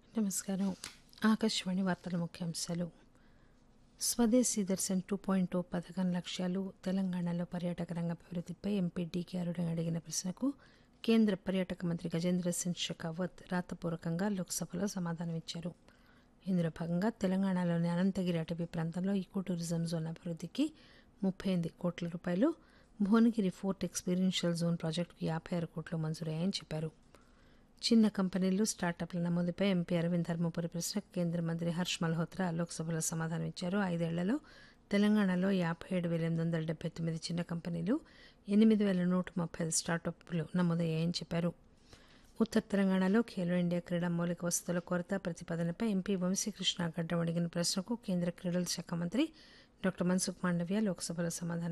నమస్కారం. ఆకాశవాణి వార్తల ముఖ్యాంశాలు. స్వదేశీ దర్శన్ 2.0 పథకం లక్ష్యాలు, తెలంగాణలో పర్యాటక రంగ అభివృద్ధిపై ఎంపీ డీకే అరుణ అడిగిన ప్రశ్నకు కేంద్ర పర్యాటక మంత్రి గజేంద్ర సింగ్ షెకావత్ రాతపూర్వకంగా లోక్సభలో సమాధానమిచ్చారు. ఇందులో భాగంగా తెలంగాణలోని అనంతగిరి అటవీ ప్రాంతంలో ఈకో టూరిజం జోన్ అభివృద్ధికి 38 కోట్ల రూపాయలు, భువనగిరి ఫోర్ట్ ఎక్స్పీరియన్షియల్ జోన్ ప్రాజెక్టుకు 56 కోట్లు మంజూరయ్యాయని చెప్పారు. చిన్న కంపెనీలు, స్టార్టప్ల నమోదుపై ఎంపీ అరవింద్ ధర్మపురి ప్రశ్నకు కేంద్ర మంత్రి హర్ష్ మల్హోత్రా లోక్సభలో సమాధానమిచ్చారు. 5 ఏళ్లలో తెలంగాణలో 57,879 చిన్న కంపెనీలు, 8,135 స్టార్టప్లు నమోదయ్యాయని చెప్పారు. ఉత్తర తెలంగాణలో ఖేలో ఇండియా క్రీడా మౌలిక వసతుల కొరత ప్రతిపాదనపై ఎంపీ వంశీకృష్ణ గడ్డం అడిగిన ప్రశ్నకు కేంద్ర క్రీడల శాఖ మంత్రి డాక్టర్ మన్సుఖ్ మాండవ్య లోక్సభలో సమాధానం